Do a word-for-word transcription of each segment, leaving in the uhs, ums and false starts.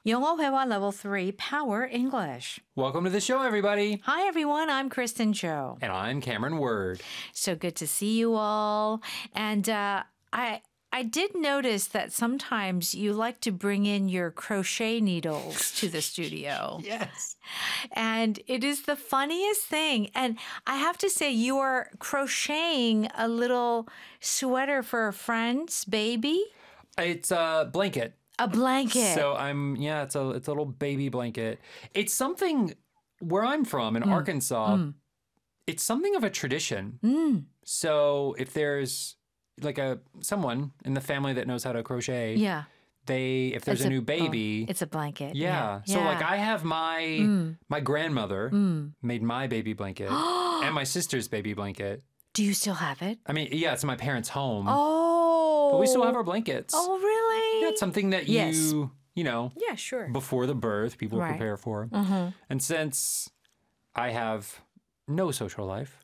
영어 회화 Level three Power English. Welcome to the show, everybody. Hi, everyone. I'm Kristen Cho. And I'm Cameron Word. So good to see you all. And uh, I... I did notice that sometimes you like to bring in your crochet needles to the studio. Yes. And it is the funniest thing. And I have to say, you are crocheting a little sweater for a friend's baby? It's a blanket. A blanket. So I'm, yeah, it's a, it's a little baby blanket. It's something where I'm from in mm. Arkansas. Mm. It's something of a tradition. Mm. So if there's like a someone in the family that knows how to crochet, yeah, they if there's it's a new baby, oh, it's a blanket. Yeah. yeah. So yeah. like I have my mm. my grandmother mm. made my baby blanket and my sister's baby blanket. Do you still have it? I mean, yeah, it's in my parents' home. Oh, but we still have our blankets. Oh, really? Yeah, it's something that yes. you you know. Yeah, sure. Before the birth, people right. prepare for. Mm-hmm. And since I have no social life.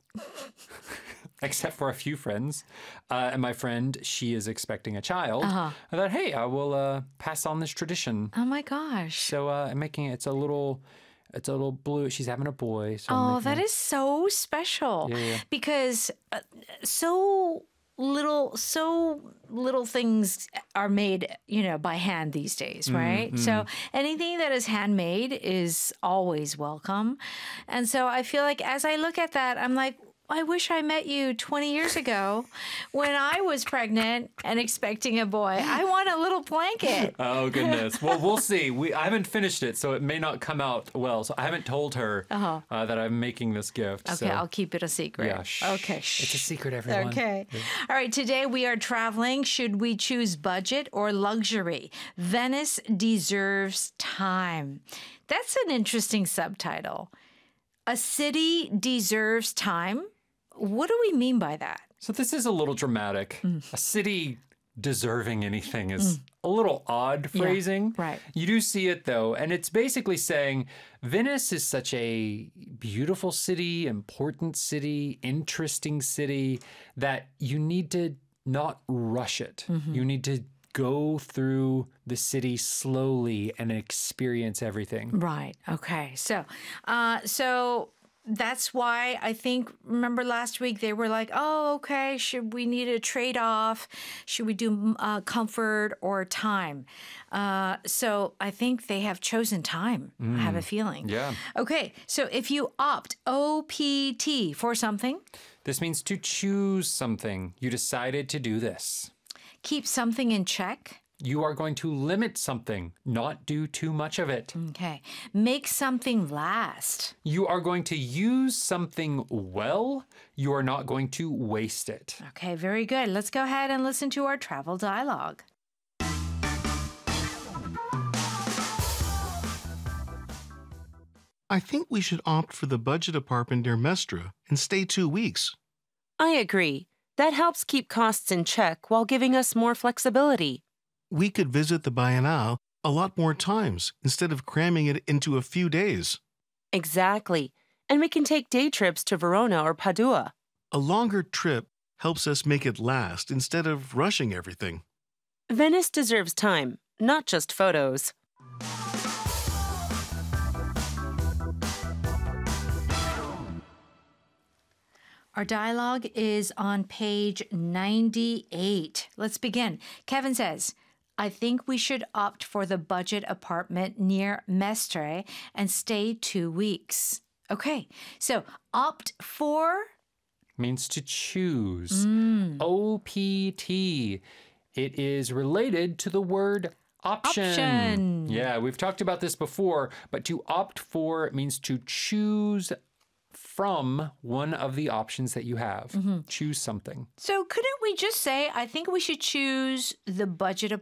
Except for a few friends. Uh, and my friend, she is expecting a child. Uh-huh. I thought, hey, I will uh, pass on this tradition. Oh, my gosh. So uh, I'm making it, it's a little, it's a little blue. She's having a boy. So oh, that it. is so special. Yeah, yeah. Because uh, so little, so little things are made, you know, by hand these days, right? Mm, mm. So anything that is handmade is always welcome. And so I feel like as I look at that, I'm like, I wish I met you twenty years ago when I was pregnant and expecting a boy. I want a little blanket. Oh, goodness. Well, we'll see. We I haven't finished it, so it may not come out well. So I haven't told her uh-huh. uh, that I'm making this gift. Okay, so. I'll keep it a secret. Yeah, shh. Okay, shh. It's a secret, everyone. Okay. Yeah. All right, today we are traveling. Should we choose budget or luxury? Venice deserves time. That's an interesting subtitle. A city deserves time? What do we mean by that? So this is a little dramatic. Mm. A city deserving anything is mm. a little odd phrasing. Yeah, right. You do see it, though, and it's basically saying Venice is such a beautiful city, important city, interesting city, that you need to not rush it. Mm-hmm. You need to go through the city slowly and experience everything. Right. Okay. So, uh, so... That's why I think, remember last week, they were like, oh, okay, should we need a trade-off? Should we do uh, comfort or time? Uh, so I think they have chosen time, mm. I have a feeling. Yeah. Okay, so if you opt, O P T, for something. This means to choose something. You decided to do this. Keep something in check. You are going to limit something, not do too much of it. Okay. Make something last. You are going to use something well. You are not going to waste it. Okay, very good. Let's go ahead and listen to our travel dialogue. I think we should opt for the budget apartment near Mestre and stay two weeks. I agree. That helps keep costs in check while giving us more flexibility. We could visit the Biennale a lot more times instead of cramming it into a few days. Exactly. And we can take day trips to Verona or Padua. A longer trip helps us make it last instead of rushing everything. Venice deserves time, not just photos. Our dialogue is on page ninety-eight. Let's begin. Kevin says, I think we should opt for the budget apartment near Mestre and stay two weeks. Okay, so opt for? Means to choose. Mm. O P T. It is related to the word option. Option. Yeah, we've talked about this before, but to opt for means to choose from one of the options that you have. Mm-hmm. Choose something. So couldn't we just say, I think we should choose the budget